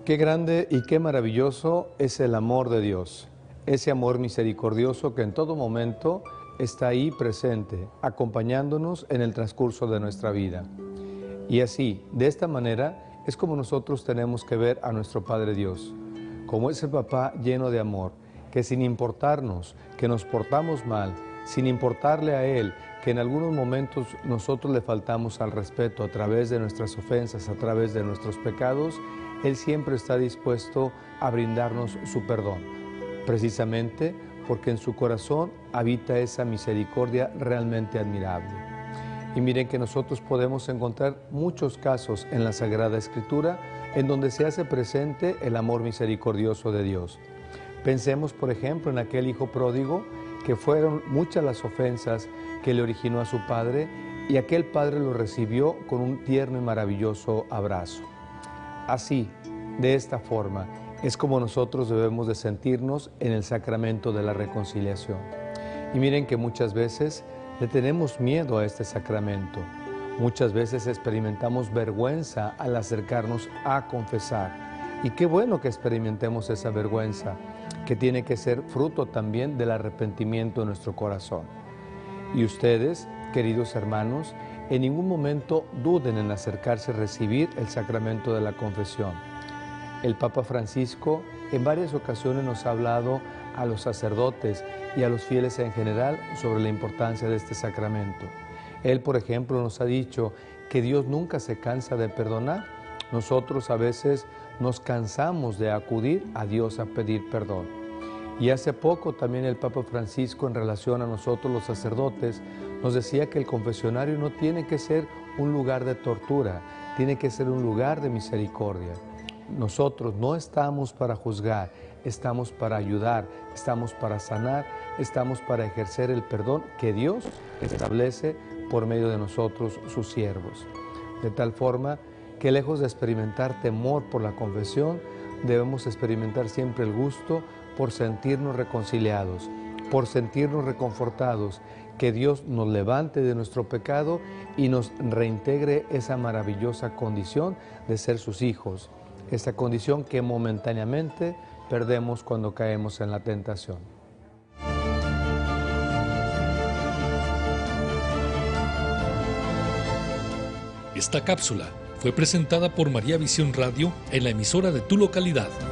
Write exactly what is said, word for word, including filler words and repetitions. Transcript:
Qué grande y qué maravilloso es el amor de Dios, ese amor misericordioso que en todo momento está ahí presente, acompañándonos en el transcurso de nuestra vida. Y así, de esta manera, es como nosotros tenemos que ver a nuestro Padre Dios, como ese papá lleno de amor, que sin importarnos que nos portamos mal, sin importarle a Él que en algunos momentos nosotros le faltamos al respeto a través de nuestras ofensas, a través de nuestros pecados, Él siempre está dispuesto a brindarnos su perdón, precisamente porque en su corazón habita esa misericordia realmente admirable. Y miren que nosotros podemos encontrar muchos casos en la Sagrada Escritura en donde se hace presente el amor misericordioso de Dios. Pensemos, por ejemplo, en aquel hijo pródigo, que fueron muchas las ofensas que le originó a su padre, y aquel padre lo recibió con un tierno y maravilloso abrazo. Así, de esta forma, es como nosotros debemos de sentirnos en el sacramento de la reconciliación. Y miren que muchas veces le tenemos miedo a este sacramento. Muchas veces experimentamos vergüenza al acercarnos a confesar. Y qué bueno que experimentemos esa vergüenza, que tiene que ser fruto también del arrepentimiento de nuestro corazón. Y ustedes, queridos hermanos, en ningún momento duden en acercarse a recibir el sacramento de la confesión. El Papa Francisco en varias ocasiones nos ha hablado a los sacerdotes y a los fieles en general sobre la importancia de este sacramento. Él, por ejemplo, nos ha dicho que Dios nunca se cansa de perdonar. Nosotros a veces nos cansamos de acudir a Dios a pedir perdón. Y hace poco también el Papa Francisco, en relación a nosotros los sacerdotes, nos decía que el confesionario no tiene que ser un lugar de tortura, tiene que ser un lugar de misericordia. Nosotros no estamos para juzgar, estamos para ayudar, estamos para sanar, estamos para ejercer el perdón que Dios establece por medio de nosotros, sus siervos. De tal forma que lejos de experimentar temor por la confesión, debemos experimentar siempre el gusto por sentirnos reconciliados, por sentirnos reconfortados, que Dios nos levante de nuestro pecado y nos reintegre esa maravillosa condición de ser sus hijos, esa condición que momentáneamente perdemos cuando caemos en la tentación. Esta cápsula fue presentada por María Visión Radio en la emisora de tu localidad.